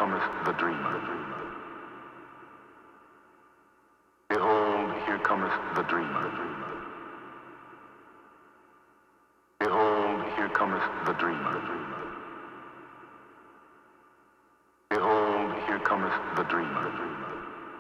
cometh the dream. Behold, here cometh the dream. Behold, here cometh the dream. Behold, here cometh the dream.